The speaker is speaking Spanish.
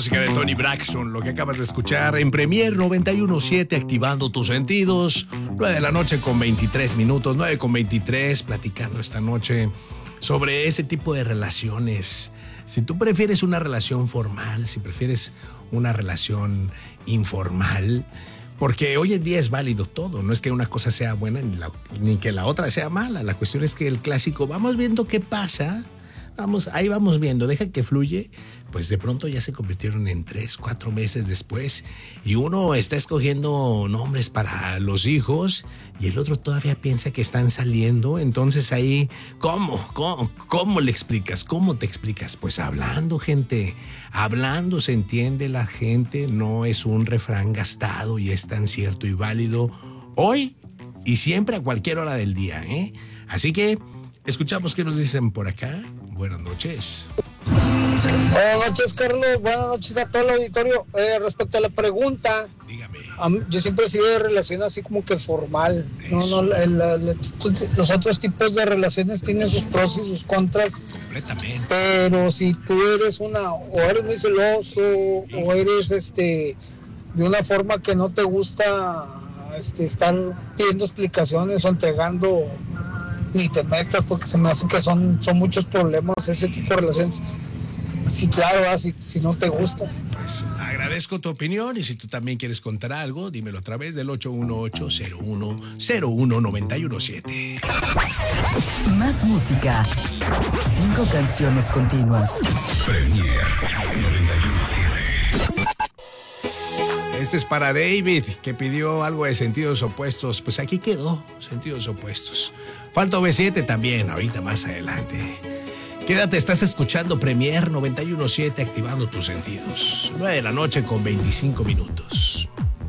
música de Toni Braxton, lo que acabas de escuchar en Premier 91.7, activando tus sentidos. 9 de la noche con 23 minutos, 9 con 23, platicando esta noche sobre ese tipo de relaciones. Si tú prefieres una relación formal, si prefieres una relación informal, porque hoy en día es válido todo, no es que una cosa sea buena ni que la otra sea mala. La cuestión es que el clásico, vamos viendo qué pasa. Ahí vamos viendo, deja que fluye. Pues de pronto ya se convirtieron en 3, 4 meses después y uno está escogiendo nombres para los hijos y el otro todavía piensa que están saliendo. Entonces ahí, ¿cómo le explicas? ¿Cómo te explicas? Pues hablando, gente, hablando se entiende la gente, no es un refrán gastado y es tan cierto y válido hoy y siempre a cualquier hora del día, ¿eh? Así que escuchamos qué nos dicen por acá. Buenas noches. Buenas noches, Carlos. Buenas noches a todo el auditorio. Respecto a la pregunta, dígame. Yo siempre he sido de relación así como que formal. Los otros tipos de relaciones tienen sus pros y sus contras. Completamente. Pero si tú eres o eres muy celoso, o eres de una forma que no te gusta estar pidiendo explicaciones o entregando, ni te metas, porque se me hace que son muchos problemas ese tipo de relaciones. Sí, claro, si no te gusta. Pues agradezco tu opinión y si tú también quieres contar algo, dímelo a través del 818-01-01-917. Más música. 5 canciones continuas. Premier 91.7. Este es para David, que pidió algo de Sentidos Opuestos. Pues aquí quedó, Sentidos Opuestos. Falta B7 también, ahorita más adelante. Quédate, estás escuchando Premier 91.7, activando tus sentidos. 9 de la noche con 25 minutos.